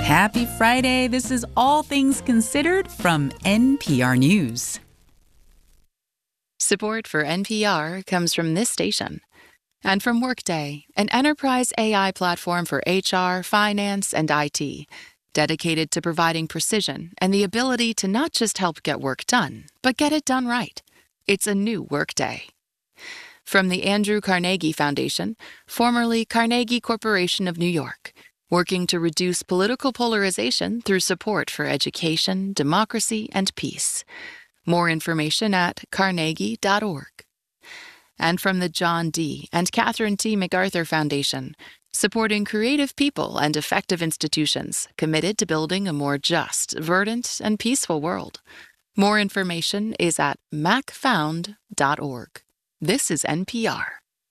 Happy Friday. This is All Things Considered from NPR News. Support for NPR comes from this station and from Workday, an enterprise AI platform for HR, finance, and IT, dedicated to providing precision and the ability to not just help get work done, but get it done right. It's a new Workday. From the Andrew Carnegie Foundation, formerly Carnegie Corporation of New York, working to reduce political polarization through support for education, democracy, and peace. More information at carnegie.org. And from the John D. and Catherine T. MacArthur Foundation, supporting creative people and effective institutions committed to building a more just, verdant, and peaceful world. More information is at macfound.org. This is NPR.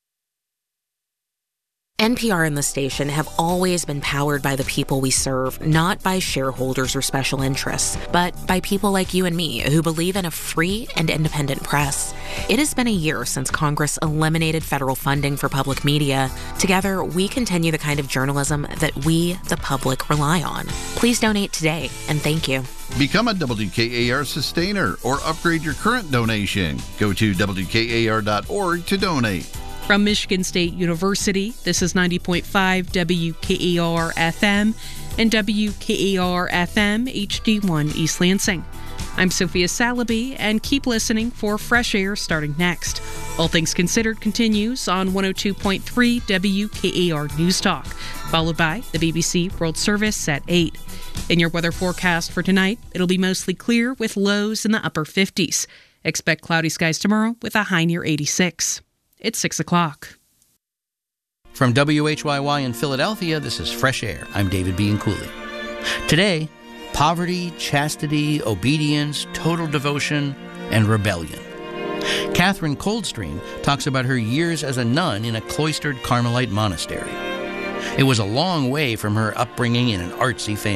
NPR and the station have always been powered by the people we serve, not by shareholders or special interests, but by people like you and me who believe in a free and independent press. It has been a year since Congress eliminated federal funding for public media. Together, we continue the kind of journalism that we, the public, rely on. Please donate today, and thank you. Become a WKAR sustainer or upgrade your current donation. Go to WKAR.org to donate. From Michigan State University, this is 90.5 WKAR FM and WKAR FM HD1 East Lansing. I'm Sophia Salaby, and keep listening for Fresh Air starting next. All Things Considered continues on 102.3 WKAR News Talk, followed by the BBC World Service at 8. In your weather forecast for tonight, it'll be mostly clear with lows in the upper 50s. Expect cloudy skies tomorrow with a high near 86. It's 6 o'clock. From WHYY in Philadelphia, this is Fresh Air. I'm David Bianculli. Today, poverty, chastity, obedience, total devotion, and rebellion. Catherine Coldstream talks about her years as a nun in a cloistered Carmelite monastery. It was a long way from her upbringing in an artsy family.